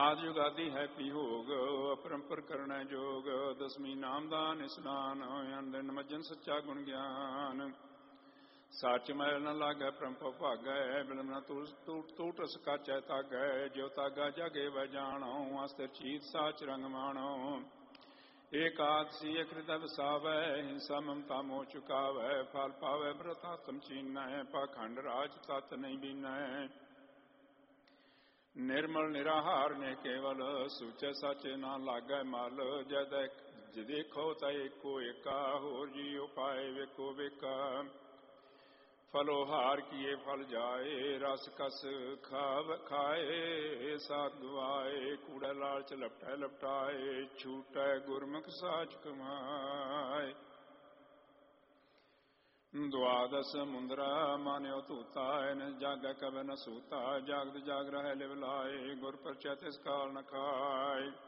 ਆਦਿ ਜੁਗਾਦੀ ਹੈ ਭੋਗ, ਅਪਰੰਪਰ ਕਰਨਾ ਜੋਗ। ਦਸਵੀਂ ਨਾਮਦਾਨ ਇਸਨਾਨ, ਅੰਦਨ ਮੱਜਨ ਸੱਚਾ ਗੁਣ ਗਿਆਨ। ਸੱਚ ਮੈਲ ਨ ਲਾਗੈ ਪਰੰਪਰ ਭਾਗੈ, ਬਿਲਮ ਨ ਟੂਟ ਰਸ ਕਾਚੈ ਤਾਗੈ। ਜਿਉ ਤਾਗਾ ਜਾਗੇ ਵੈ ਜਾਣੋ, ਅਸਤਿਰ ਚੀਤ ਸਾਚ ਰੰਗ ਮਾਣੋ। ਏਕਾਦਸੀ ਅਕ੍ਰਿਤ ਵਸਾਵੈ, ਹਿੰਸਾ ਮਮਤਾ ਮੋਹ ਚੁਕਾਵੈ। ਫਲ ਪਾਵੈ ਬ੍ਰਤ ਆਤਮ ਚੀਨੈ, ਪਾਖੰਡ ਰਾਜ ਤਤ ਨਹੀਂ ਬੀਨੈ। ਨਿਰਮਲ ਨਿਰਾਹਾਰ ਨੇ ਕੇਵਲ, ਸੁਚੈ ਸੱਚ ਨਾ ਲਾਗੈ ਮਲ। ਜਦ ਦੇਖੋ ਤਾਂ ਏਕੋ ਏਕਾ, ਹੋਰ ਜੀਉ ਪਾਏ ਵੇਖੋ ਵੇਖਾ। ਫਲੋ ਹਾਰ ਕੀਏ ਫਲ ਜਾਏ, ਰਸ ਕਸ ਖਾਏ ਸਾਧ ਗਵਾਏ। ਕੂੜਾ ਲਾਲਚ ਲਪਟੈ ਲਪਟਾਏ, ਛੂਟੈ ਗੁਰਮੁਖ ਸਾਚ ਕਮਾਏ। ਦੁਆਦਸ ਮੁੰਦਰਾ ਮਾਨਿਓ ਧੂਤਾ, ਐਨ ਜਾਗੈ ਕਬੈ ਨ ਸੂਤਾ। ਜਾਗਦ ਜਾਗ ਰਹਿ ਲਿਵ ਲਾਏ, ਗੁਰ ਪਰਚੈ ਤਿਸ ਕਾਲ ਨ ਖਾਏ।